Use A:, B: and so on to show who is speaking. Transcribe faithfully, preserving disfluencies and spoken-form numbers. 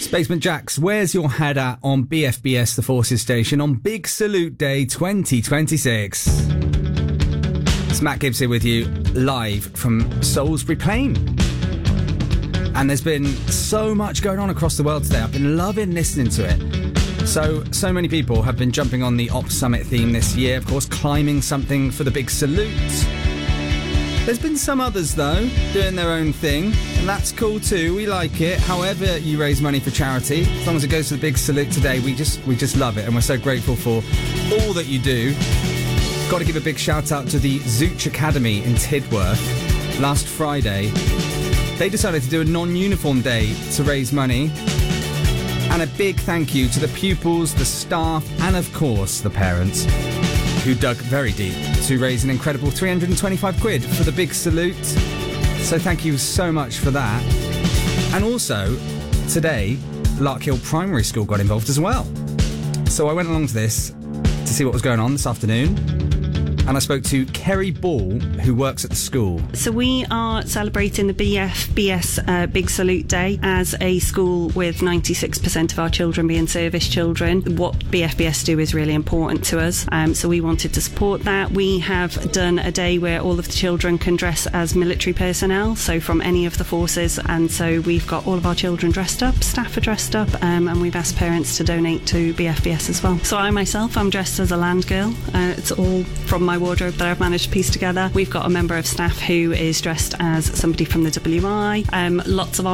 A: Basement Jaxx, where's your head at on B F B S The Forces Station on Big Salute Day twenty twenty-six? It's Matt Gibbs here with you, live from Salisbury Plain. And there's been so much going on across the world today. I've been loving listening to it. So, so many people have been jumping on the Ops Summit theme this year, of course, climbing something for the big salute. There's been some others, though, doing their own thing, and that's cool too. We like it. However you raise money for charity, as long as it goes to the big salute today, we just we just love it, and we're so grateful for all that you do. Got to give a big shout out to the Zooch Academy in Tidworth. Last Friday, they decided to do a non-uniform day to raise money. And a big thank you to the pupils, the staff, and of course the parents, who dug very deep to raise an incredible three hundred twenty-five quid for the big salute. So thank you so much for that. And also, today, Larkhill Primary School got involved as well. So I went along to this to see what was going on this afternoon. And I spoke to Kerry Ball, who works at the school.
B: So we are celebrating the B F B S uh, Big Salute Day as a school with ninety-six percent of our children being service children. What B F B S do is really important to us, um, so we wanted to support that. We have done a day where all of the children can dress as military personnel, so from any of the forces, and so we've got all of our children dressed up, staff are dressed up, um, and we've asked parents to donate to B F B S as well. So I myself, I'm dressed as a land girl. Uh, it's all from my wardrobe that I've managed to piece together. We've got a member of staff who is dressed as somebody from the W I. Um, lots of our